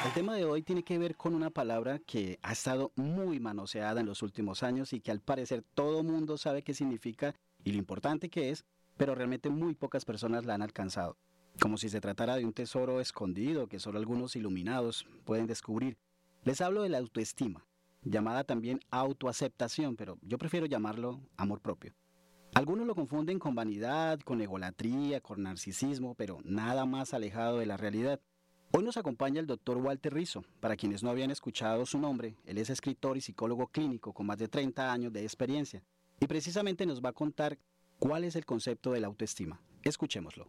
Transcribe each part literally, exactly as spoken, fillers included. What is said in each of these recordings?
El tema de hoy tiene que ver con una palabra que ha estado muy manoseada en los últimos años y que al parecer todo mundo sabe qué significa y lo importante que es, pero realmente muy pocas personas la han alcanzado. Como si se tratara de un tesoro escondido que solo algunos iluminados pueden descubrir. Les hablo de la autoestima, llamada también autoaceptación, pero yo prefiero llamarlo amor propio. Algunos lo confunden con vanidad, con egolatría, con narcisismo, pero nada más alejado de la realidad. Hoy nos acompaña el doctor Walter Rizzo. Para quienes no habían escuchado su nombre, él es escritor y psicólogo clínico con más de treinta años de experiencia y precisamente nos va a contar cuál es el concepto de la autoestima. Escuchémoslo.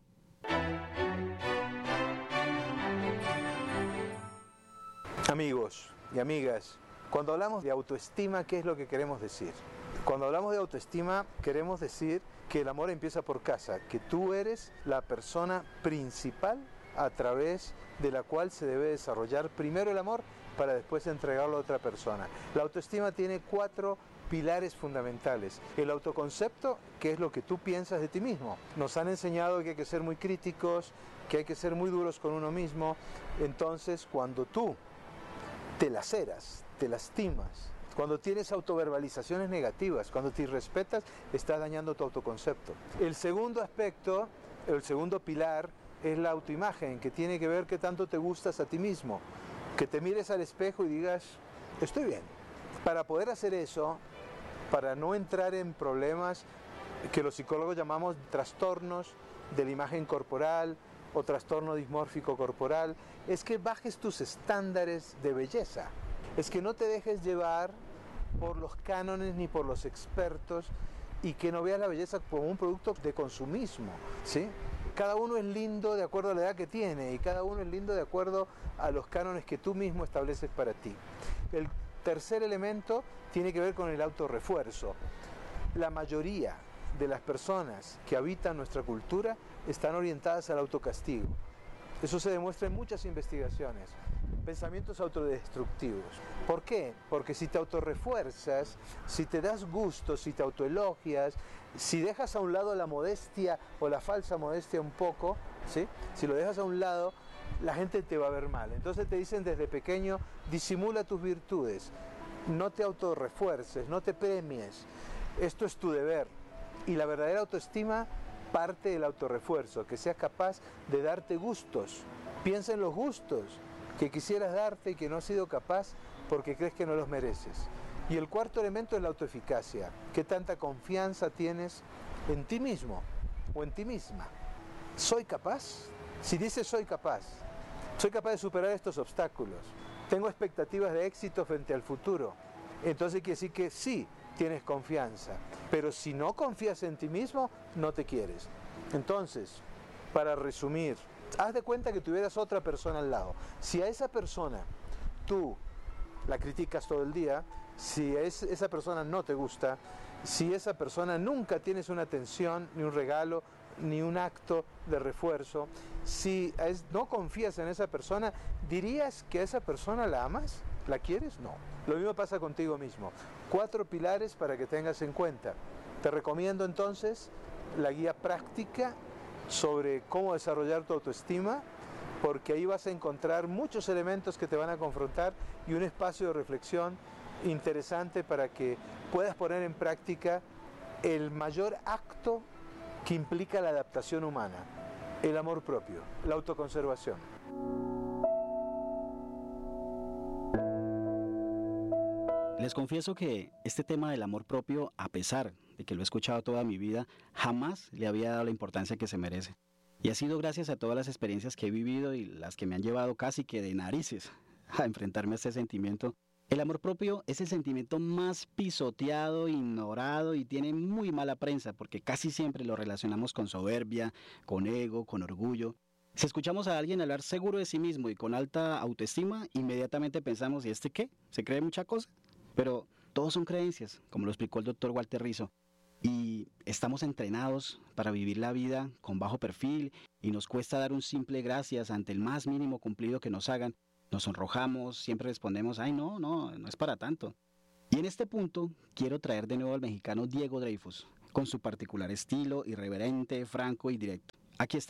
Amigos y amigas, cuando hablamos de autoestima, ¿qué es lo que queremos decir? Cuando hablamos de autoestima, queremos decir que el amor empieza por casa, que tú eres la persona principal a través de la cual se debe desarrollar primero el amor para después entregarlo a otra persona. La autoestima tiene cuatro pilares fundamentales. El autoconcepto, que es lo que tú piensas de ti mismo. Nos han enseñado que hay que ser muy críticos, que hay que ser muy duros con uno mismo. Entonces, cuando tú te laceras, te lastimas, cuando tienes autoverbalizaciones negativas, cuando te irrespetas, estás dañando tu autoconcepto. El segundo aspecto, el segundo pilar, es la autoimagen, que tiene que ver qué tanto te gustas a ti mismo. Que te mires al espejo y digas, estoy bien. Para poder hacer eso, para no entrar en problemas que los psicólogos llamamos trastornos de la imagen corporal o trastorno dismórfico corporal, es que bajes tus estándares de belleza. Es que no te dejes llevar por los cánones ni por los expertos y que no veas la belleza como un producto de consumismo, ¿sí? Cada uno es lindo de acuerdo a la edad que tiene y cada uno es lindo de acuerdo a los cánones que tú mismo estableces para ti. El tercer elemento tiene que ver con el autorrefuerzo. La mayoría de las personas que habitan nuestra cultura están orientadas al autocastigo. Eso se demuestra en muchas investigaciones. Pensamientos autodestructivos. ¿Por qué? Porque si te autorrefuerzas, si te das gusto, si te autoelogias, si dejas a un lado la modestia o la falsa modestia un poco, ¿sí? Si lo dejas a un lado, la gente te va a ver mal. Entonces te dicen desde pequeño, disimula tus virtudes, no te autorrefuerces, no te premies, esto es tu deber. Y la verdadera autoestima parte del autorrefuerzo, que seas capaz de darte gustos. Piensa en los gustos que quisieras darte y que no has sido capaz porque crees que no los mereces. Y el cuarto elemento es la autoeficacia. ¿Qué tanta confianza tienes en ti mismo o en ti misma? ¿Soy capaz? Si dices soy capaz, soy capaz de superar estos obstáculos, tengo expectativas de éxito frente al futuro, entonces quiere decir que sí, tienes confianza. Pero si no confías en ti mismo, no te quieres. Entonces, para resumir, haz de cuenta que tuvieras otra persona al lado. Si a esa persona tú la criticas todo el día, si es, esa persona no te gusta, si esa persona nunca tienes una atención, ni un regalo, ni un acto de refuerzo, si es, no confías en esa persona, ¿dirías que a esa persona la amas? ¿La quieres? No. Lo mismo pasa contigo mismo. Cuatro pilares para que tengas en cuenta. Te recomiendo entonces la guía práctica sobre cómo desarrollar tu autoestima, porque ahí vas a encontrar muchos elementos que te van a confrontar y un espacio de reflexión interesante para que puedas poner en práctica el mayor acto que implica la adaptación humana, el amor propio, la autoconservación. Les confieso que este tema del amor propio, a pesar de que lo he escuchado toda mi vida, jamás le había dado la importancia que se merece. Y ha sido gracias a todas las experiencias que he vivido y las que me han llevado casi que de narices a enfrentarme a este sentimiento. El amor propio es el sentimiento más pisoteado, ignorado y tiene muy mala prensa porque casi siempre lo relacionamos con soberbia, con ego, con orgullo. Si escuchamos a alguien hablar seguro de sí mismo y con alta autoestima, inmediatamente pensamos, ¿y este qué? ¿Se cree mucha cosa? Pero todos son creencias, como lo explicó el doctor Walter Rizzo. Y estamos entrenados para vivir la vida con bajo perfil y nos cuesta dar un simple gracias ante el más mínimo cumplido que nos hagan. Nos sonrojamos, siempre respondemos, ay no, no, no es para tanto. Y en este punto quiero traer de nuevo al mexicano Diego Dreyfus, con su particular estilo irreverente, franco y directo. Aquí está.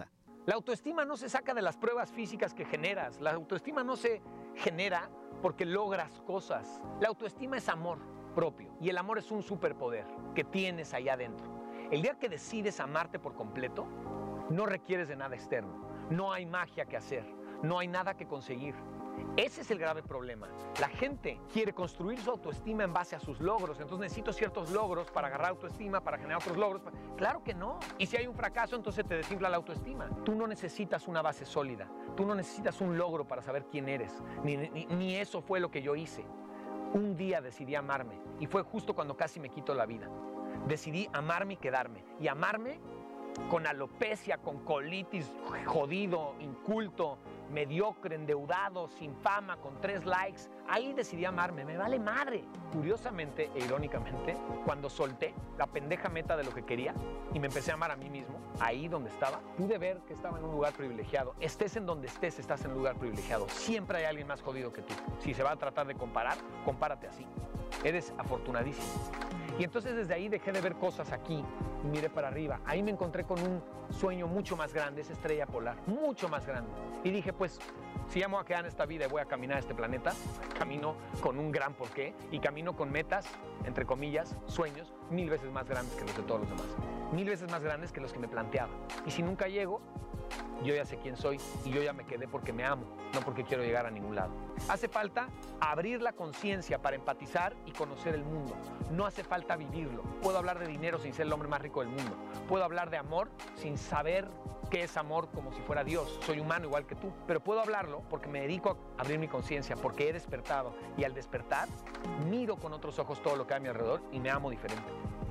La autoestima no se saca de las pruebas físicas que generas. La autoestima no se genera porque logras cosas. La autoestima es amor propio y el amor es un superpoder que tienes allá adentro. El día que decides amarte por completo, no requieres de nada externo. No hay magia que hacer. No hay nada que conseguir. Ese es el grave problema. La gente quiere construir su autoestima en base a sus logros. Entonces necesito ciertos logros para agarrar autoestima, para generar otros logros. Claro que no. Y si hay un fracaso, entonces te desinfla la autoestima. Tú no necesitas una base sólida. Tú no necesitas un logro para saber quién eres. Ni, ni, ni eso fue lo que yo hice. Un día decidí amarme y fue justo cuando casi me quito la vida. Decidí amarme y quedarme. Y amarme con alopecia, con colitis, jodido, inculto, mediocre, endeudado, sin fama, con tres likes. Ahí decidí amarme, me vale madre. Curiosamente e irónicamente, cuando solté la pendeja meta de lo que quería y me empecé a amar a mí mismo, ahí donde estaba, pude ver que estaba en un lugar privilegiado. Estés en donde estés, estás en un lugar privilegiado. Siempre hay alguien más jodido que tú. Si se va a tratar de comparar, compárate así. Eres afortunadísimo. Y entonces desde ahí dejé de ver cosas aquí y miré para arriba. Ahí me encontré con un sueño mucho más grande, esa estrella polar, mucho más grande. Y dije, pues, si ya me voy a quedar en esta vida y voy a caminar a este planeta, camino con un gran porqué y camino con metas, entre comillas, sueños, mil veces más grandes que los de todos los demás. Mil veces más grandes que los que me planteaba. Y si nunca llego, yo ya sé quién soy y yo ya me quedé porque me amo, no porque quiero llegar a ningún lado. Hace falta abrir la conciencia para empatizar y conocer el mundo. No hace falta vivirlo. Puedo hablar de dinero sin ser el hombre más rico del mundo. Puedo hablar de amor sin saber qué es amor como si fuera Dios. Soy humano igual que tú. Pero puedo hablarlo porque me dedico a abrir mi conciencia, porque he despertado. Y al despertar, miro con otros ojos todo lo que hay a mi alrededor y me amo diferente.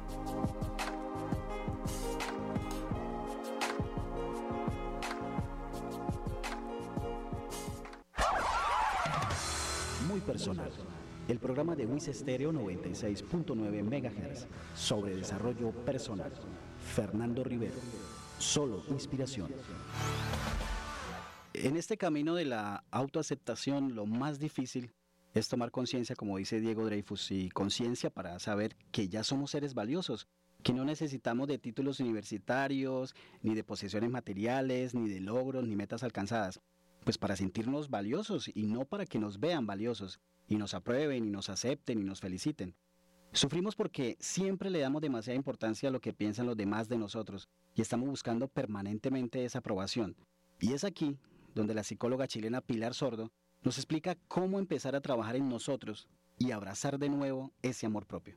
Muy personal. El programa de Wiz Estéreo noventa y seis punto nueve megahertz sobre desarrollo personal. Fernando Rivero. Solo inspiración. En este camino de la autoaceptación, lo más difícil es tomar conciencia, como dice Diego Dreyfus, y conciencia para saber que ya somos seres valiosos, que no necesitamos de títulos universitarios, ni de posesiones materiales, ni de logros, ni metas alcanzadas. Pues para sentirnos valiosos y no para que nos vean valiosos y nos aprueben y nos acepten y nos feliciten. Sufrimos porque siempre le damos demasiada importancia a lo que piensan los demás de nosotros y estamos buscando permanentemente esa aprobación. Y es aquí donde la psicóloga chilena Pilar Sordo nos explica cómo empezar a trabajar en nosotros y abrazar de nuevo ese amor propio.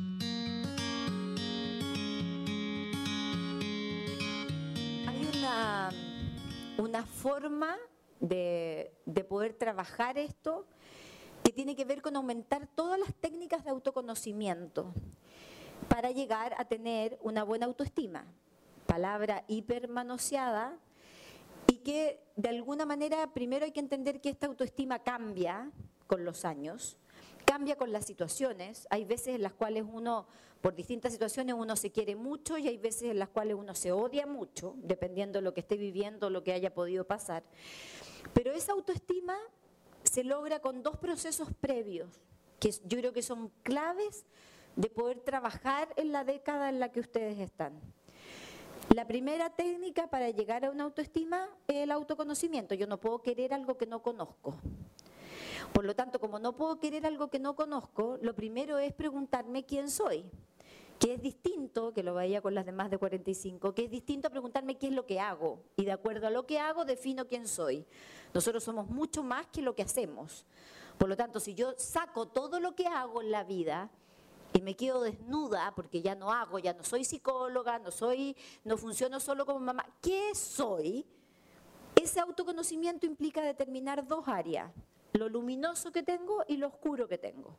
Hay una, una forma De, de poder trabajar esto, que tiene que ver con aumentar todas las técnicas de autoconocimiento para llegar a tener una buena autoestima. Palabra hipermanoseada y que de alguna manera primero hay que entender que esta autoestima cambia con los años, cambia con las situaciones. Hay veces en las cuales uno, por distintas situaciones, uno se quiere mucho y hay veces en las cuales uno se odia mucho, dependiendo de lo que esté viviendo, lo que haya podido pasar. Pero esa autoestima se logra con dos procesos previos, que yo creo que son claves de poder trabajar en la década en la que ustedes están. La primera técnica para llegar a una autoestima es el autoconocimiento. Yo no puedo querer algo que no conozco. Por lo tanto, como no puedo querer algo que no conozco, lo primero es preguntarme quién soy. Que es distinto, que lo vaya con las de más de cuarenta y cinco, que es distinto a preguntarme qué es lo que hago. Y de acuerdo a lo que hago, defino quién soy. Nosotros somos mucho más que lo que hacemos. Por lo tanto, si yo saco todo lo que hago en la vida y me quedo desnuda, porque ya no hago, ya no soy psicóloga, no, soy, no funciono solo como mamá, ¿qué soy? Ese autoconocimiento implica determinar dos áreas, lo luminoso que tengo y lo oscuro que tengo.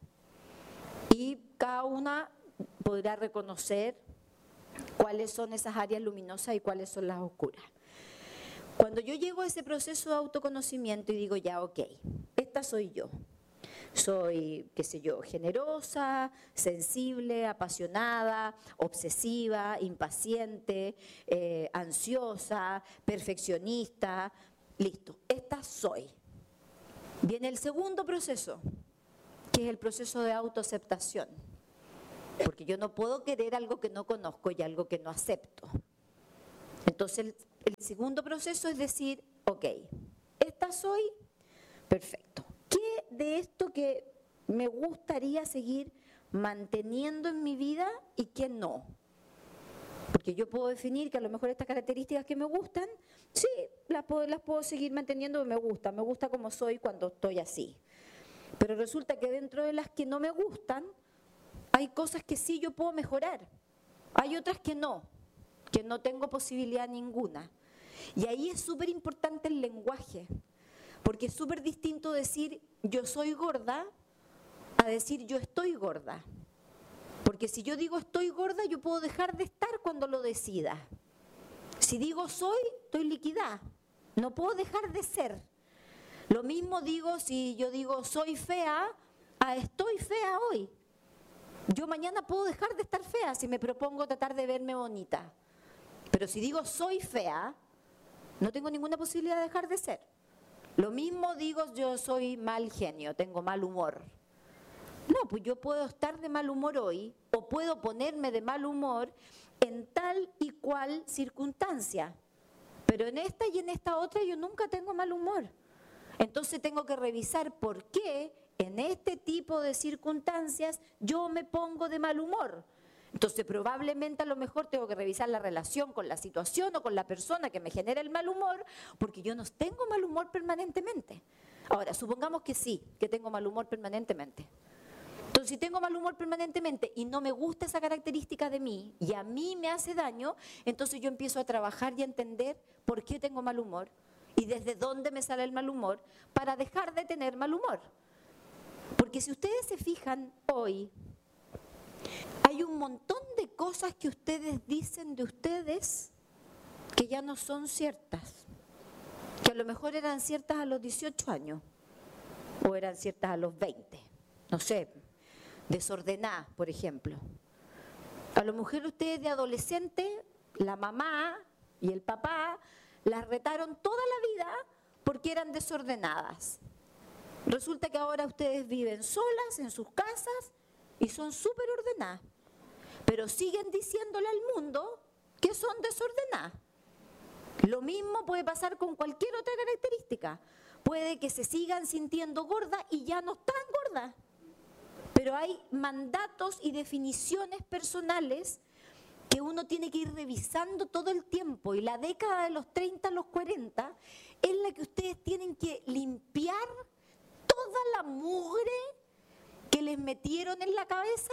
Y cada una podrá reconocer cuáles son esas áreas luminosas y cuáles son las oscuras. Cuando yo llego a ese proceso de autoconocimiento y digo, ya, ok, esta soy yo. Soy, qué sé yo, generosa, sensible, apasionada, obsesiva, impaciente, eh, ansiosa, perfeccionista. Listo, esta soy. Viene el segundo proceso, que es el proceso de autoaceptación. Porque yo no puedo querer algo que no conozco y algo que no acepto. Entonces, el segundo proceso es decir, ok, esta soy, perfecto. ¿Qué de esto que me gustaría seguir manteniendo en mi vida y qué no? Porque yo puedo definir que a lo mejor estas características que me gustan, sí, las puedo, las puedo seguir manteniendo, me gusta, me gusta como soy cuando estoy así. Pero resulta que dentro de las que no me gustan, hay cosas que sí yo puedo mejorar. Hay otras que no, que no tengo posibilidad ninguna. Y ahí es súper importante el lenguaje, porque es súper distinto decir yo soy gorda a decir yo estoy gorda. Porque si yo digo estoy gorda, yo puedo dejar de estar cuando lo decida. Si digo soy, estoy liquidada. No puedo dejar de ser. Lo mismo digo si yo digo soy fea, a estoy fea hoy. Yo mañana puedo dejar de estar fea si me propongo tratar de verme bonita. Pero si digo soy fea, no tengo ninguna posibilidad de dejar de ser. Lo mismo digo yo soy mal genio, tengo mal humor. No, pues yo puedo estar de mal humor hoy o puedo ponerme de mal humor en tal y cual circunstancia. Pero en esta y en esta otra yo nunca tengo mal humor. Entonces tengo que revisar por qué en este tipo de circunstancias yo me pongo de mal humor. Entonces probablemente a lo mejor tengo que revisar la relación con la situación o con la persona que me genera el mal humor, porque yo no tengo mal humor permanentemente. Ahora, supongamos que sí, que tengo mal humor permanentemente. Entonces, si tengo mal humor permanentemente y no me gusta esa característica de mí y a mí me hace daño, entonces yo empiezo a trabajar y a entender por qué tengo mal humor y desde dónde me sale el mal humor para dejar de tener mal humor. Porque si ustedes se fijan hoy, hay un montón de cosas que ustedes dicen de ustedes que ya no son ciertas, que a lo mejor eran ciertas a los dieciocho años o eran ciertas a los veinte, no sé. Desordenada, por ejemplo. A lo mejor ustedes de adolescente, la mamá y el papá las retaron toda la vida porque eran desordenadas. Resulta que ahora ustedes viven solas en sus casas y son súper ordenadas, pero siguen diciéndole al mundo que son desordenadas. Lo mismo puede pasar con cualquier otra característica. Puede que se sigan sintiendo gordas y ya no están gordas. Pero hay mandatos y definiciones personales que uno tiene que ir revisando todo el tiempo. Y la década de los treinta a los cuarenta es la que ustedes tienen que limpiar toda la mugre que les metieron en la cabeza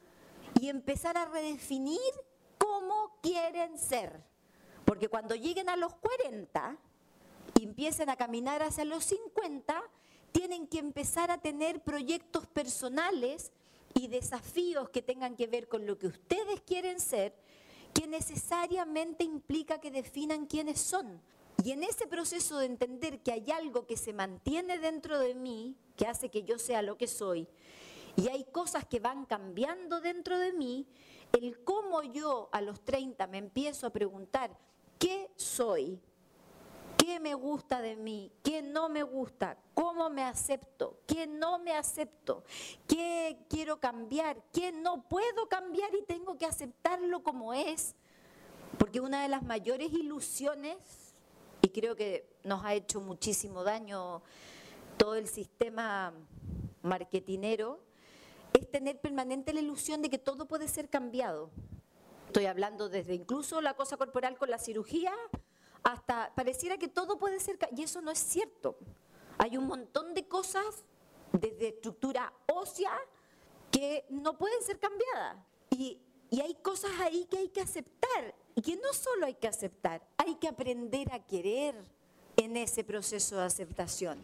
y empezar a redefinir cómo quieren ser. Porque cuando lleguen a los cuarenta y empiecen a caminar hacia los cincuenta, tienen que empezar a tener proyectos personales y desafíos que tengan que ver con lo que ustedes quieren ser, que necesariamente implica que definan quiénes son. Y en ese proceso de entender que hay algo que se mantiene dentro de mí, que hace que yo sea lo que soy, y hay cosas que van cambiando dentro de mí, el cómo yo a los treinta me empiezo a preguntar, ¿qué soy? ¿Qué me gusta de mí? ¿Qué no me gusta? ¿Cómo me acepto? ¿Qué no me acepto? ¿Qué quiero cambiar? ¿Qué no puedo cambiar y tengo que aceptarlo como es? Porque una de las mayores ilusiones, y creo que nos ha hecho muchísimo daño todo el sistema marketinero, es tener permanente la ilusión de que todo puede ser cambiado. Estoy hablando desde incluso la cosa corporal con la cirugía, hasta pareciera que todo puede ser, y eso no es cierto. Hay un montón de cosas desde estructura ósea que no pueden ser cambiadas. Y, y hay cosas ahí que hay que aceptar, y que no solo hay que aceptar, hay que aprender a querer en ese proceso de aceptación.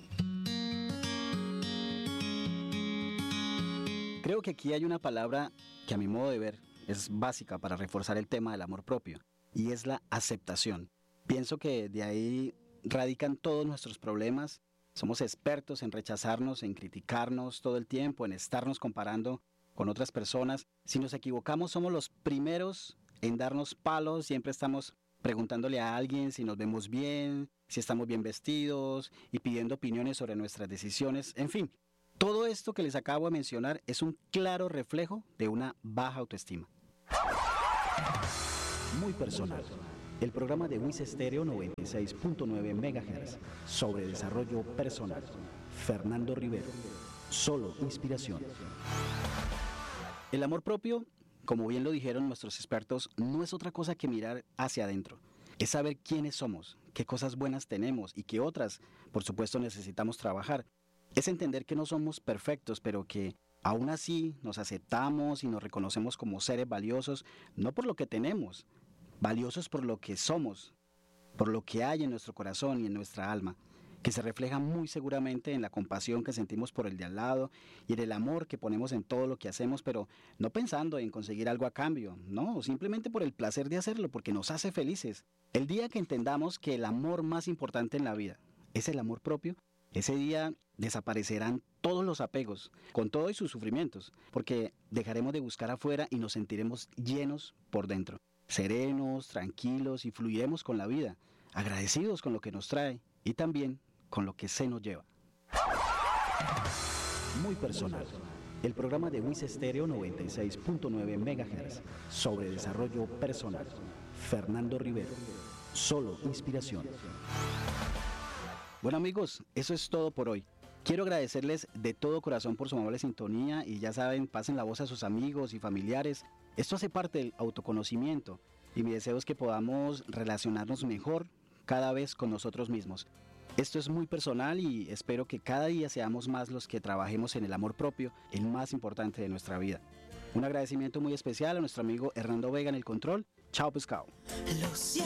Creo que aquí hay una palabra que a mi modo de ver es básica para reforzar el tema del amor propio, y es la aceptación. Pienso que de ahí radican todos nuestros problemas. Somos expertos en rechazarnos, en criticarnos todo el tiempo, en estarnos comparando con otras personas. Si nos equivocamos, somos los primeros en darnos palos. Siempre estamos preguntándole a alguien si nos vemos bien, si estamos bien vestidos y pidiendo opiniones sobre nuestras decisiones. En fin, todo esto que les acabo de mencionar es un claro reflejo de una baja autoestima. Muy personal. el programa de Wis Estéreo noventa y seis punto nueve megahertz sobre desarrollo personal. Fernando Rivero, solo inspiración. El amor propio, como bien lo dijeron nuestros expertos, no es otra cosa que mirar hacia adentro. Es saber quiénes somos, qué cosas buenas tenemos y qué otras, por supuesto, necesitamos trabajar. Es entender que no somos perfectos, pero que aún así nos aceptamos y nos reconocemos como seres valiosos, no por lo que tenemos, valiosos por lo que somos, por lo que hay en nuestro corazón y en nuestra alma, que se refleja muy seguramente en la compasión que sentimos por el de al lado y en el amor que ponemos en todo lo que hacemos, pero no pensando en conseguir algo a cambio, no, simplemente por el placer de hacerlo, porque nos hace felices. El día que entendamos que el amor más importante en la vida es el amor propio, ese día desaparecerán todos los apegos, con todo y sus sufrimientos, porque dejaremos de buscar afuera y nos sentiremos llenos por dentro, serenos, tranquilos y fluiremos con la vida, agradecidos con lo que nos trae y también con lo que se nos lleva. Muy personal. El programa de Wis Estéreo noventa y seis punto nueve megahertz sobre desarrollo personal. Fernando Rivero, solo inspiración. Bueno amigos, eso es todo por hoy. Quiero agradecerles de todo corazón por su amable sintonía y ya saben, pasen la voz a sus amigos y familiares. Esto hace parte del autoconocimiento y mi deseo es que podamos relacionarnos mejor cada vez con nosotros mismos. Esto es muy personal y espero que cada día seamos más los que trabajemos en el amor propio, el más importante de nuestra vida. Un agradecimiento muy especial a nuestro amigo Hernando Vega en el control. Chao pescado.